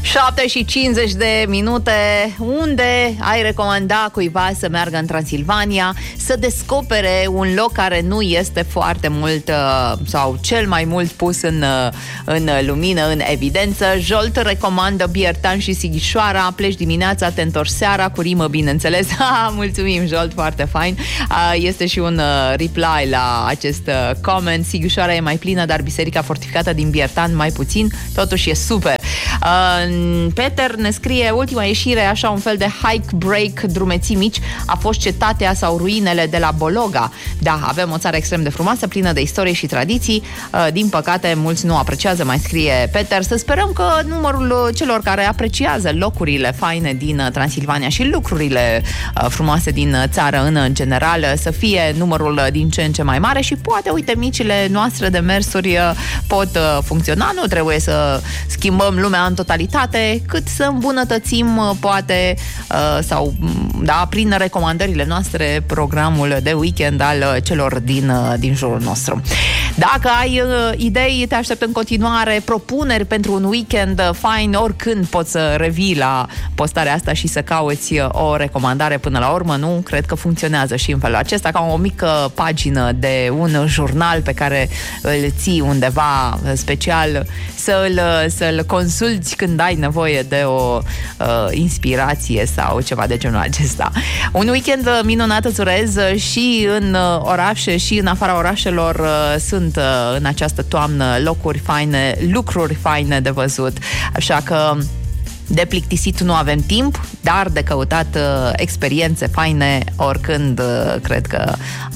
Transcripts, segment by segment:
7:50 de minute. Unde ai recomanda cuiva să meargă în Transilvania, să descopere un loc care nu este foarte mult sau cel mai mult pus în lumină, în evidență? Jolt recomandă Biertan și Sighișoara. Pleci dimineața, te întorci seara, cu rimă, bineînțeles. Mulțumim, Jolt, foarte fain. Este și un reply la acest comment. Sighișoara e mai plină, dar biserica fortificată din Biertan mai puțin. Totuși e super. Peter ne scrie: ultima ieșire, așa un fel de hike break, drumeții mici, a fost cetatea sau ruinele de la Bologa. Da, avem o țară extrem de frumoasă, plină de istorie și tradiții. Din păcate, mulți nu apreciază, mai scrie Peter. Să sperăm că numărul celor care apreciază locurile faine din Transilvania și lucrurile frumoase din țară în general să fie numărul din ce în ce mai mare și poate, uite, micile noastre de mersuri pot funcțional. Nu trebuie să schimbăm lumea în totalitate, cât să îmbunătățim, poate, sau, da, prin recomandările noastre, programul de weekend al celor din jurul nostru. Dacă ai idei, te aștept în continuare, propuneri pentru un weekend fain, oricând poți să revii la postarea asta și să cauți o recomandare până la urmă. Nu cred că funcționează și în felul acesta, ca o mică pagină de un jurnal pe care îl ții undeva special, să-l consulți când ai nevoie de o inspirație sau ceva de genul acesta. Un weekend minunat îți urez și în orașe și în afara orașelor. Sunt în această toamnă locuri faine, lucruri faine de văzut, așa că de plictisit nu avem timp, dar de căutat experiențe faine oricând. Cred că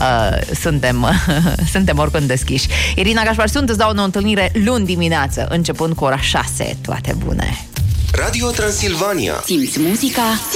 suntem oricând deschiși. Irina Gașpar sunt, îți dau o întâlnire luni dimineață, începând cu ora 6. Toate bune! Radio Transilvania. Simți muzica?